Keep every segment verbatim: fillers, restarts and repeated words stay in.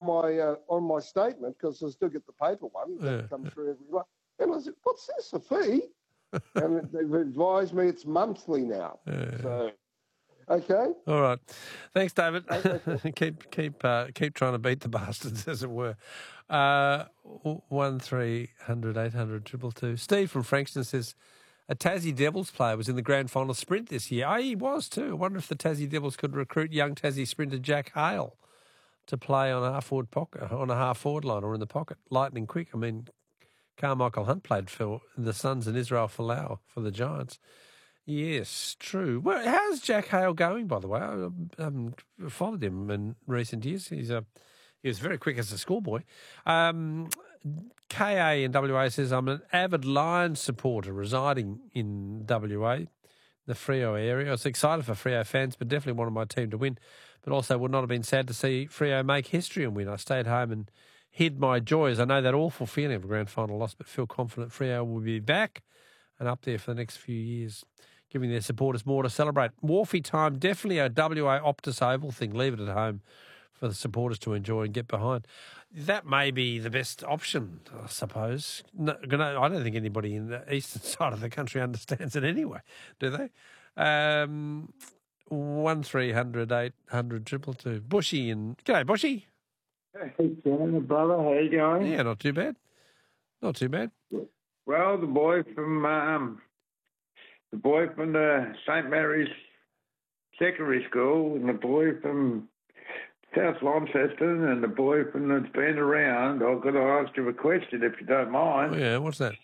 my uh, on my statement because I still get the paper one that Yeah. comes through every month. And I said, "What's this? A fee?" And they've advised me it's monthly now. Yeah. So, okay. All right. Thanks, David. Okay. keep keep uh, keep trying to beat the bastards, as it were. Uh, one three hundred eight hundred triple two. Steve from Frankston says a Tassie Devils player was in the grand final sprint this year. Oh, he was too. I wonder if the Tassie Devils could recruit young Tassie sprinter Jack Hale to play on a half forward pocket, on a half forward line or in the pocket, lightning quick. I mean, Carmichael Hunt played for the Suns and Israel Folau for the Giants. Yes, true. Well, how's Jack Hale going, by the way? I haven't followed him in recent years. He's a he was very quick as a schoolboy. Um, K A in W A says, I'm an avid Lions supporter residing in W A, the Freo area. I was excited for Freo fans, but definitely wanted my team to win, but also would not have been sad to see Freo make history and win. I stayed home and hid my joys. I know that awful feeling of a grand final loss, but feel confident Freo will be back and up there for the next few years, giving their supporters more to celebrate. Wharfie time, definitely a W A Optus Oval thing. Leave it at home for the supporters to enjoy and get behind. That may be the best option, I suppose. No, I don't think anybody in the eastern side of the country understands it anyway, do they? Um, one three hundred eight hundred triple two. Bushy and g'day, Bushy. Hey, Ken, brother, how you going? Yeah, not too bad. Not too bad. Well, the boy from um, the boy from the Saint Mary's Secondary School, and the boy from South Launceston, and the boy from that's been around. I've got to ask you a question, if you don't mind. Oh, yeah, what's that?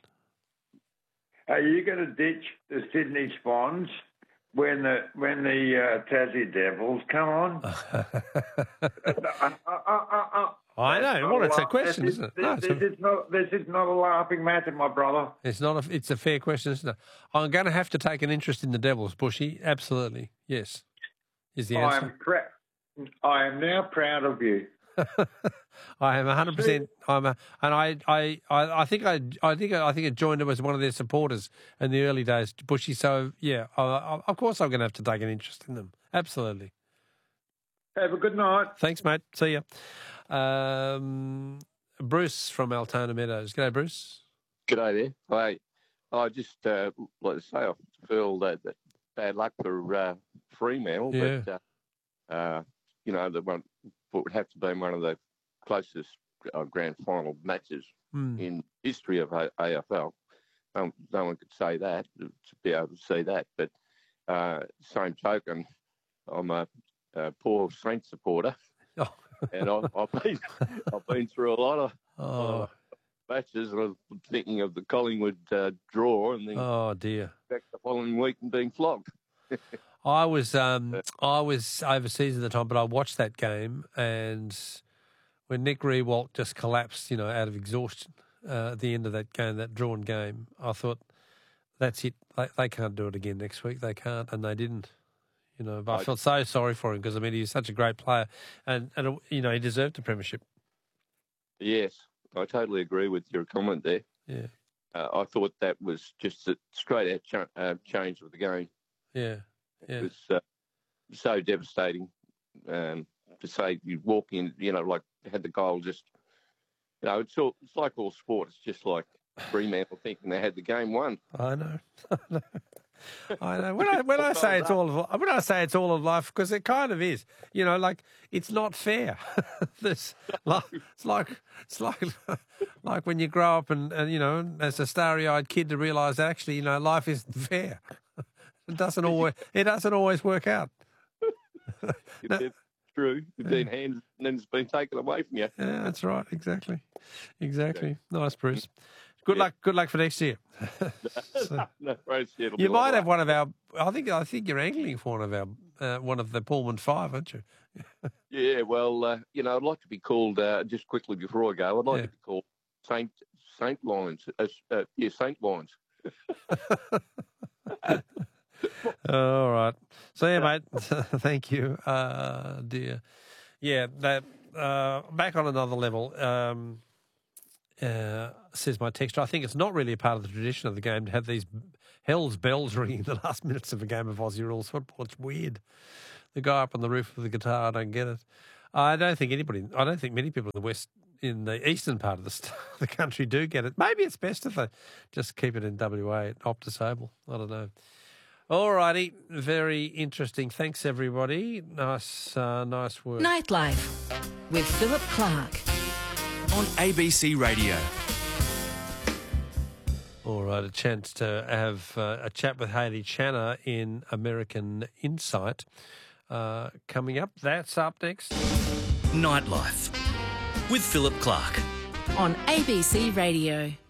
Are you going to ditch the Sydney Swans when the when the uh, Tassie Devils come on? uh, uh, uh, uh, uh, I know. Well, it's a question, this isn't it? This, No, this, it's, a, is not, this is not a laughing matter, my brother. it's not. A, it's a fair question, isn't it? I'm going to have to take an interest in the Devils, Bushy. Absolutely, yes. Is the answer? I am pr- I am now proud of you. I am one hundred percent. I'm a, and I, I, I, I think I, I think I think I joined them as one of their supporters in the early days, Bushy. So yeah, I, I, of course I'm going to have to take an interest in them. Absolutely. Have a good night. Thanks, mate. See ya. Um, Bruce from Altona Meadows. G'day, Bruce. G'day there. Hey, I just uh, like to say I feel that, that bad luck for uh, Fremantle, Yeah. but uh, uh, you know the one what would have to be one of the closest uh, grand final matches Mm. in history of A- AFL. Um, no one could say that to be able to see that, but uh, same token, I'm a, a poor Saints supporter, Oh. and I've, I've been I've been through a lot of. Oh. Uh, matches, and I was thinking of the Collingwood uh, draw, and then Oh dear. back the following week and being flogged. I was um, I was overseas at the time, but I watched that game, and when Nick Rewalt just collapsed, you know, out of exhaustion uh, at the end of that game, that drawn game, I thought, that's it. They, they can't do it again next week. They can't, and they didn't. You know, but I, I felt so sorry for him because I mean he was such a great player, and and you know he deserved a premiership. Yes, I totally agree with your comment there. Yeah, uh, I thought that was just a straight out cha- uh, change of the game. Yeah, yeah. It was uh, so devastating um, to say you walk in, you know, like had the goal just, you know, it's all, it's like all sport. It's just like Fremantle thinking they had the game won. I know. I know. I know. When I when I say it's all of when I say it's all of life, because it kind of is. You know, like it's not fair. This like, it's like it's like like when you grow up and, and you know, as a starry-eyed kid to realise actually, you know, life isn't fair. It doesn't always it doesn't always work out. No. It's true. It's been handed and then it's been taken away from you. Yeah, that's right. Exactly. Exactly. Nice, Bruce. Good luck. Good luck for next year. So, no, right, it'll you be might all have right. one of our. I think. I think you're angling for one of our. Uh, one of the Pullman Five, aren't you? Yeah, well, uh, you know, I'd like to be called, uh, just quickly before I go, I'd like Yeah. to be called Saint Saint Lions. Uh, uh, yeah, Saint Lions. All right. See you, mate. Thank you, uh, dear. Yeah, that. Uh, back on another level. Um, uh, says my texter, I think it's not really a part of the tradition of the game to have these hell's bells ringing the last minutes of a game of Aussie rules football. It's weird. The guy up on the roof with the guitar, I don't get it. I don't think anybody, I don't think many people in the West, in the eastern part of the, st- the country do get it. Maybe it's best if they just keep it in W A at Optus Oval. I don't know. All righty. Very interesting. Thanks, everybody. Nice, uh, nice work. Nightlife with Philip Clark. On A B C Radio. All right, a chance to have uh, a chat with Hayley Channer in American Insight uh, coming up. That's up next. Nightlife with Philip Clark. On A B C Radio.